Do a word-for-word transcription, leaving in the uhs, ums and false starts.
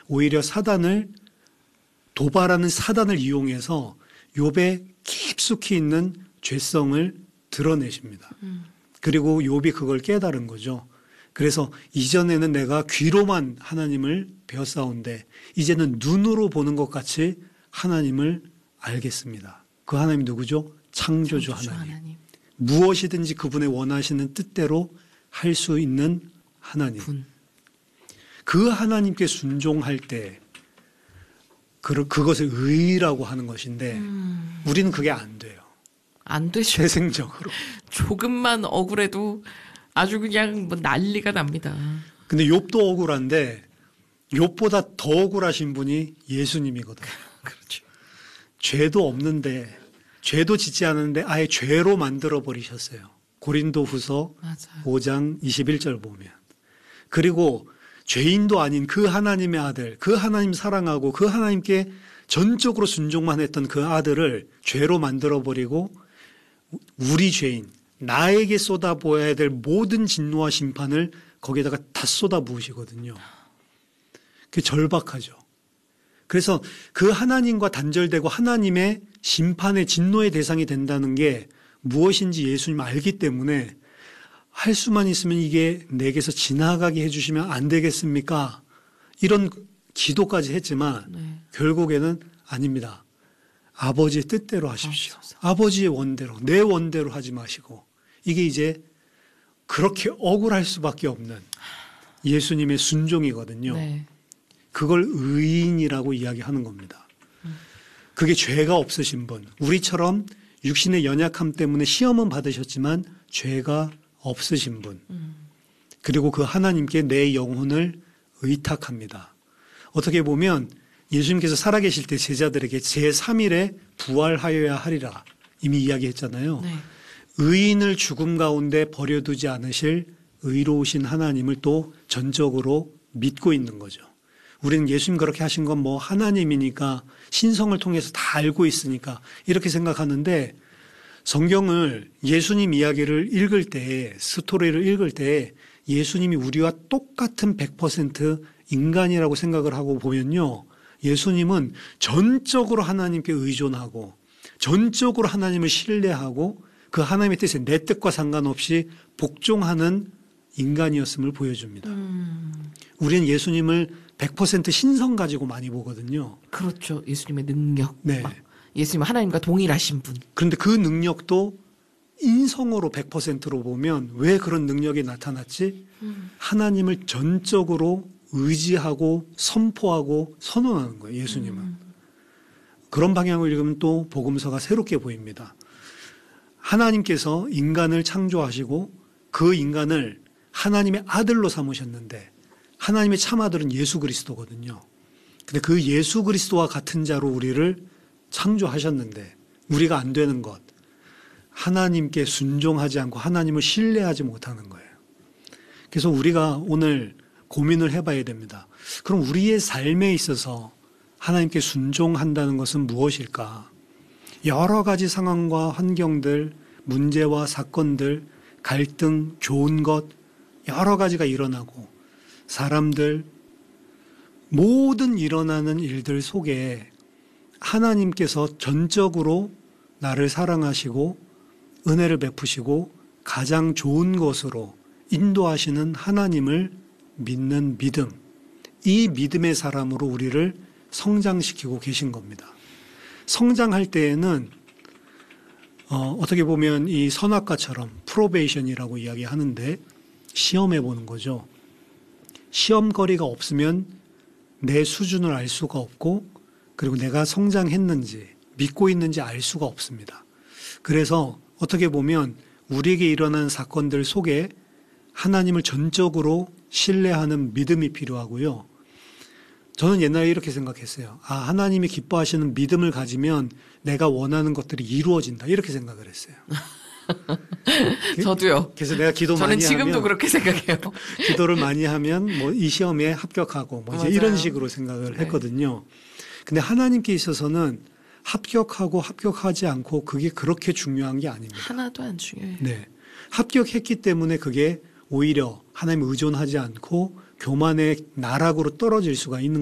오히려 사단을 도발하는 사단을 이용해서 욥의 깊숙이 있는 죄성을 드러내십니다. 음. 그리고 욥이 그걸 깨달은 거죠. 그래서 이전에는 내가 귀로만 하나님을 배웠사온데 이제는 눈으로 보는 것 같이 하나님을 알겠습니다. 그 하나님이 누구죠? 창조주, 창조주 하나님. 하나님. 무엇이든지 그분의 원하시는 뜻대로 할 수 있는 하나님. 분. 그 하나님께 순종할 때 그, 그것을 의라고 하는 것인데 음. 우리는 그게 안 돼요. 안 되죠. 태생적으로. 조금만 억울해도 아주 그냥 뭐 난리가 납니다. 근데 욥도 억울한데 욥보다 더 억울하신 분이 예수님이거든요. 그렇죠. 죄도 없는데 죄도 짓지 않았는데 아예 죄로 만들어 버리셨어요. 고린도후서 맞아요. 오 장 이십일 절 보면. 그리고 죄인도 아닌 그 하나님의 아들, 그 하나님 사랑하고 그 하나님께 전적으로 순종만 했던 그 아들을 죄로 만들어 버리고 우리 죄인, 나에게 쏟아부어야 될 모든 진노와 심판을 거기에다가 다 쏟아부으시거든요. 그게 절박하죠. 그래서 그 하나님과 단절되고 하나님의 심판의 진노의 대상이 된다는 게 무엇인지 예수님 알기 때문에 할 수만 있으면 이게 내게서 지나가게 해주시면 안 되겠습니까? 이런 기도까지 했지만 네. 결국에는 아닙니다. 아버지의 뜻대로 하십시오. 아, 아버지의 원대로, 내 원대로 하지 마시고 이게 이제 그렇게 억울할 수밖에 없는 예수님의 순종이거든요. 네. 그걸 의인이라고 이야기하는 겁니다. 음. 그게 죄가 없으신 분, 우리처럼 육신의 연약함 때문에 시험은 받으셨지만 죄가 없으신 분, 음. 그리고 그 하나님께 내 영혼을 의탁합니다. 어떻게 보면 예수님께서 살아계실 때 제자들에게 제삼 일에 부활하여야 하리라 이미 이야기했잖아요. 네. 의인을 죽음 가운데 버려두지 않으실 의로우신 하나님을 또 전적으로 믿고 있는 거죠. 우리는 예수님 그렇게 하신 건 뭐 하나님이니까 신성을 통해서 다 알고 있으니까 이렇게 생각하는데 성경을 예수님 이야기를 읽을 때 스토리를 읽을 때 예수님이 우리와 똑같은 백 퍼센트 인간이라고 생각을 하고 보면요. 예수님은 전적으로 하나님께 의존하고 전적으로 하나님을 신뢰하고 그 하나님의 뜻에 내 뜻과 상관없이 복종하는 인간이었음을 보여줍니다. 음. 우리는 예수님을 백 퍼센트 신성 가지고 많이 보거든요. 그렇죠. 예수님의 능력. 네. 예수님은 하나님과 동일하신 분. 그런데 그 능력도 인성으로 백 퍼센트로 보면 왜 그런 능력이 나타났지? 음. 하나님을 전적으로 의지하고 선포하고 선언하는 거예요. 예수님은. 음. 그런 방향을 읽으면 또 복음서가 새롭게 보입니다. 하나님께서 인간을 창조하시고 그 인간을 하나님의 아들로 삼으셨는데 하나님의 참 아들은 예수 그리스도거든요. 근데 그 예수 그리스도와 같은 자로 우리를 창조하셨는데 우리가 안 되는 것, 하나님께 순종하지 않고 하나님을 신뢰하지 못하는 거예요. 그래서 우리가 오늘 고민을 해봐야 됩니다. 그럼 우리의 삶에 있어서 하나님께 순종한다는 것은 무엇일까? 여러 가지 상황과 환경들, 문제와 사건들, 갈등, 좋은 것 여러 가지가 일어나고 사람들, 모든 일어나는 일들 속에 하나님께서 전적으로 나를 사랑하시고 은혜를 베푸시고 가장 좋은 것으로 인도하시는 하나님을 믿는 믿음, 이 믿음의 사람으로 우리를 성장시키고 계신 겁니다. 성장할 때에는 어, 어떻게 보면 이 선악과처럼 프로베이션이라고 이야기하는데 시험해 보는 거죠. 시험거리가 없으면 내 수준을 알 수가 없고 그리고 내가 성장했는지 믿고 있는지 알 수가 없습니다. 그래서 어떻게 보면 우리에게 일어난 사건들 속에 하나님을 전적으로 신뢰하는 믿음이 필요하고요. 저는 옛날에 이렇게 생각했어요. 아, 하나님이 기뻐하시는 믿음을 가지면 내가 원하는 것들이 이루어진다. 이렇게 생각을 했어요. 저도요. 그래서 내가 기도 많이 하면 저는 지금도 그렇게 생각해요. 기도를 많이 하면 뭐 이 시험에 합격하고 뭐 이제 이런 식으로 생각을 네. 했거든요. 근데 하나님께 있어서는 합격하고 합격하지 않고 그게 그렇게 중요한 게 아닙니다. 하나도 안 중요해요. 네. 합격했기 때문에 그게 오히려 하나님을 의존하지 않고 교만의 나락으로 떨어질 수가 있는